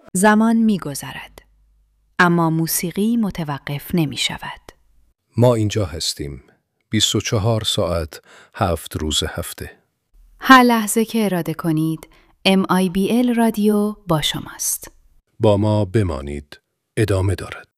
زمان می‌گذرد، اما موسیقی متوقف نمی‌شود. ما اینجا هستیم. 24 ساعت 7 روز هفته. هر لحظه که اراده کنید، MIBL رادیو با شماست. با ما بمانید. ادامه دارد.